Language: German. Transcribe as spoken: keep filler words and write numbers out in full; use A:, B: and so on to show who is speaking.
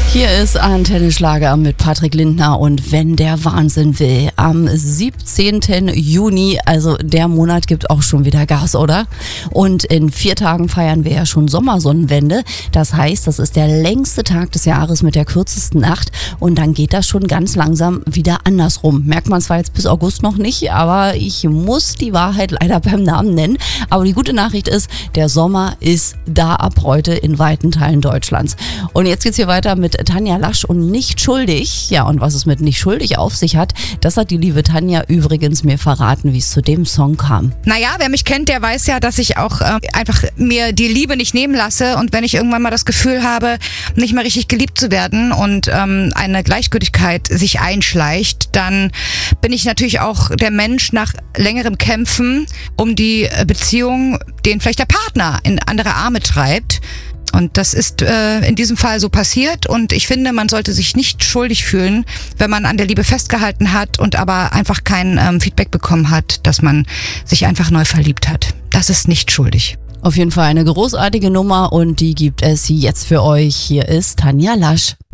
A: Hier ist Antenne Schlager mit Patrick Lindner und Wenn der Wahnsinn will. Am siebzehnten Juni, also der Monat gibt auch schon wieder Gas, oder? Und in vier Tagen feiern wir ja schon Sommersonnenwende. Das heißt, das ist der längste Tag des Jahres mit der kürzesten Nacht und dann geht das schon ganz langsam wieder andersrum. Merkt man zwar jetzt bis August noch nicht, aber ich muss die Wahrheit leider beim Namen nennen. Aber die gute Nachricht ist, der Sommer ist da ab heute in weiten Teilen Deutschlands. Und jetzt geht's hier weiter mit Tanja Lasch und Nicht schuldig. Ja, und was es mit Nicht schuldig auf sich hat, das hat die liebe Tanja übrigens mir verraten, wie es zu dem Song kam.
B: Naja, wer mich kennt, der weiß ja, dass ich auch äh, einfach mir die Liebe nicht nehmen lasse. Und wenn ich irgendwann mal das Gefühl habe, nicht mehr richtig geliebt zu werden und ähm, eine Gleichgültigkeit sich einschleicht, dann bin ich natürlich auch der Mensch nach längerem Kämpfen um die Beziehung, den vielleicht der Partner in andere Arme treibt. Und das ist äh, in diesem Fall so passiert und ich finde, man sollte sich nicht schuldig fühlen, wenn man an der Liebe festgehalten hat und aber einfach kein ähm, Feedback bekommen hat, dass man sich einfach neu verliebt hat. Das ist nicht schuldig.
A: Auf jeden Fall eine großartige Nummer und die gibt es jetzt für euch. Hier ist Tanja Lasch.